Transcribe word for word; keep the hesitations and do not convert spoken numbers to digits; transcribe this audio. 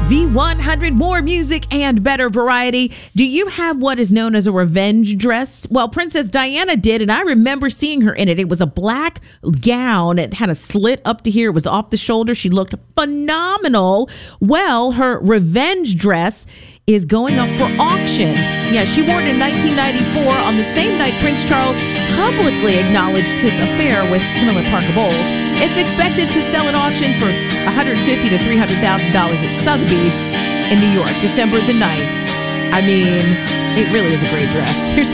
V one hundred, more music and better variety. Do you have what is known as a revenge dress? Well, Princess Diana did, and I remember seeing her in it. It was a black gown. It had a slit up to here. It was off the shoulder. She looked phenomenal. Well, her revenge dress is going up for auction. Yeah, she wore it in nineteen ninety-four on the same night Prince Charles publicly acknowledged his affair with Camilla Parker Bowles. It's expected to sell at auction for one hundred fifty thousand to three hundred thousand dollars at Sotheby's in New York, December the ninth. I mean, it really is a great dress. Here's